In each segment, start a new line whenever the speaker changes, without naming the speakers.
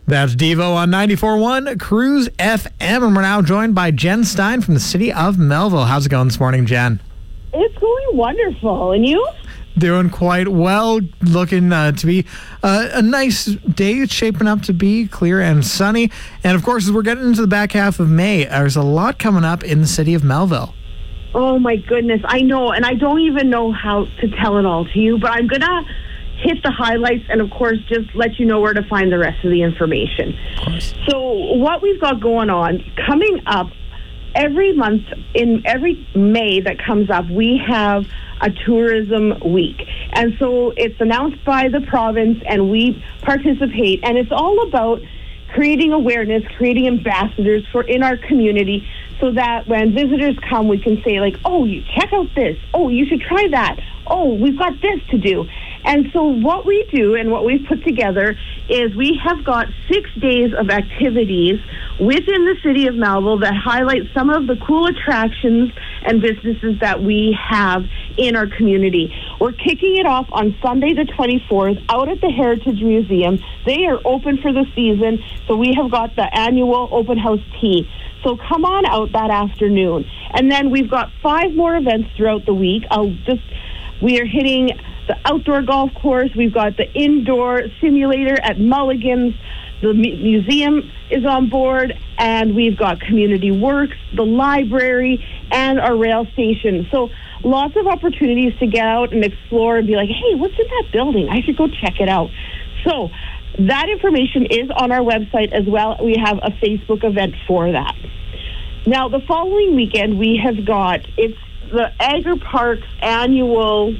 That's Devo on 94.1 Cruise FM, and we're now joined by Jen Stein from the city of Melville. How's it going this morning, Jen?
It's going wonderful. And you?
Doing quite well. Looking to be a nice day. It's shaping up to be clear and sunny. And, of course, as we're getting into the back half of May, there's a lot coming up in the city of Melville.
Oh, my goodness. I know, and I don't even know how to tell it all to you, but I'm going to hit the highlights and, of course, just let you know where to find the rest of the information.
Of course.
So what we've got going on, coming up every month, in every May that comes up, we have a tourism week. And so it's announced by the province, and we participate, and it's all about creating awareness, creating ambassadors in our community, so that when visitors come, we can say, like, oh, you check out this. Oh, you should try that. Oh, we've got this to do. And so what we do and what we've put together is we have got 6 days of activities within the city of Melville that highlight some of the cool attractions and businesses that we have in our community. We're kicking it off on Sunday the 24th out at the Heritage Museum. They are open for the season, so we have got the annual open house tea. So come on out that afternoon. And then we've got 5 more events throughout the week. We are hitting the outdoor golf course. We've got the indoor simulator at Mulligan's. The museum is on board, and we've got Community Works, the library, and our rail station. So lots of opportunities to get out and explore and be like, hey, what's in that building? I should go check it out. So that information is on our website as well. We have a Facebook event for that. Now, the following weekend, we have got, it's the Agri Park's annual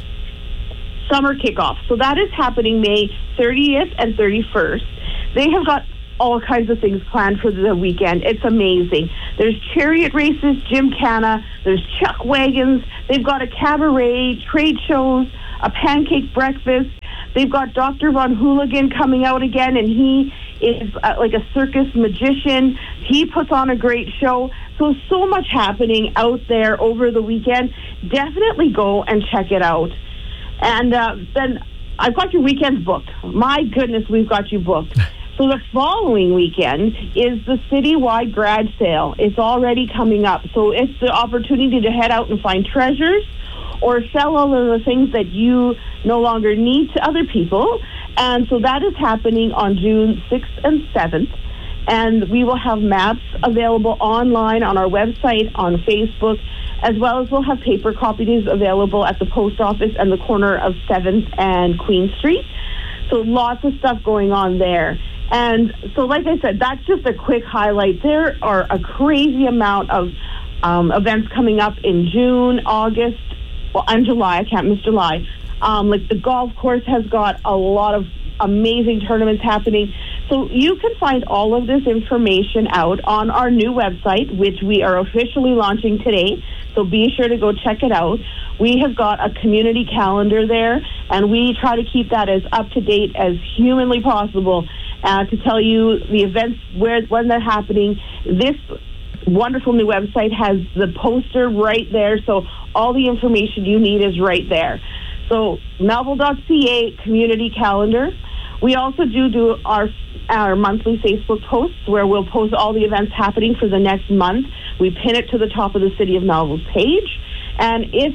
summer kickoff. So that is happening May 30th and 31st. They have got all kinds of things planned for the weekend. It's amazing. There's chariot races, gymkhana, there's chuck wagons, they've got a cabaret, trade shows, a pancake breakfast. They've got Dr. Von Hooligan coming out again, and he is like a circus magician. He puts on a great show. So much happening out there over the weekend. Definitely go and check it out. And then I've got your weekends booked. My goodness, we've got you booked. So the following weekend is the citywide garage sale. It's already coming up. So it's the opportunity to head out and find treasures or sell all of the things that you no longer need to other people. And so that is happening on June 6th and 7th. And we will have maps available online on our website, on Facebook, as well as we'll have paper copies available at the post office and the corner of 7th and Queen Street. So lots of stuff going on there. And so, like I said, that's just a quick highlight. There are a crazy amount of events coming up in June, August, and July. I can't miss July. Like the golf course has got a lot of amazing tournaments happening. So you can find all of this information out on our new website, which we are officially launching today. So be sure to go check it out. We have got a community calendar there, and we try to keep that as up to date as humanly possible to tell you the events, when they're happening. This wonderful new website has the poster right there, so all the information you need is right there. So Melville.ca community calendar. We also do our monthly Facebook posts where we'll post all the events happening for the next month. We pin it to the top of the City of Melville's page. And if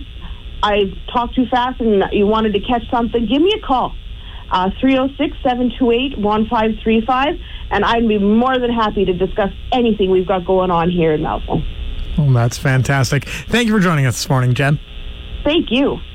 I talk too fast and you wanted to catch something, give me a call. 306-728-1535, and I'd be more than happy to discuss anything we've got going on here in Melville.
Well, that's fantastic. Thank you for joining us this morning, Jen.
Thank you.